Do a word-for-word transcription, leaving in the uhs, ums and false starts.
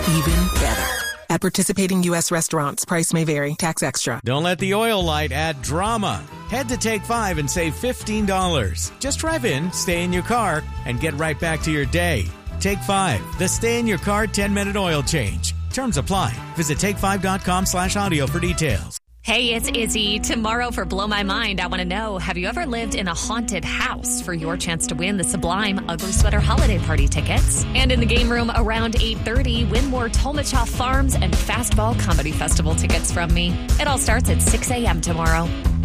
even better. At participating U S restaurants, price may vary. Tax extra. Don't let the oil light add drama. Head to Take five and save fifteen dollars. Just drive in, stay in your car, and get right back to your day. Take five, the stay-in-your-car ten-minute oil change. Terms apply. Visit take five dot com slash audio for details. Hey, it's Izzy. Tomorrow for Blow My Mind, I want to know, have you ever lived in a haunted house? For your chance to win the Sublime Ugly Sweater Holiday Party tickets. And in the game room around eight thirty, win more Tolmachoff Farms and Fastball Comedy Festival tickets from me. It all starts at six a.m. tomorrow.